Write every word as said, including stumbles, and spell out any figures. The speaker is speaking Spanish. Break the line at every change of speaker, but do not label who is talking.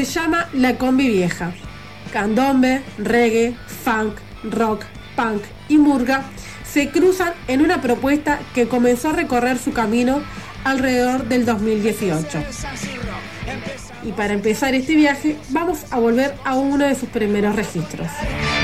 se llama La Combi Vieja. Candombe, reggae, funk, rock, punk y murga se cruzan en una propuesta que comenzó a recorrer su camino alrededor del dos mil dieciocho. Y para empezar este viaje, vamos a volver a uno de sus primeros registros.